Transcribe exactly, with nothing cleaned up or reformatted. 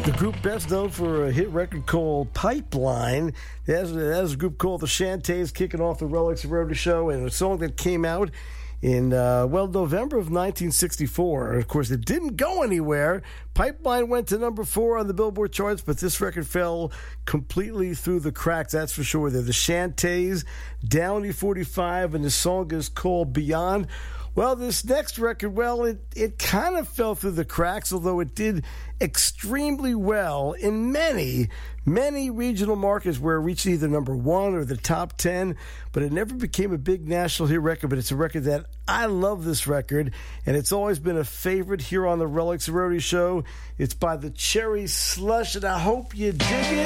The group best known for a hit record called Pipeline. That's, that's a group called the Shantays kicking off the Relics of Rarity show, and a song that came out in, uh, well, November of nineteen sixty-four. Of course, it didn't go anywhere. Pipeline went to number four on the Billboard charts, but this record fell completely through the cracks, that's for sure. They're the Shantays, Downey forty-five, and the song is called Beyond. Well, this next record, well, it, it kind of fell through the cracks, although it did extremely well in many, many regional markets where it reached either number one or the top ten, but it never became a big national hit record. But it's a record that I love this record, and it's always been a favorite here on the Relics of Rarity show. It's by the Cherry Slush, and I hope you dig it.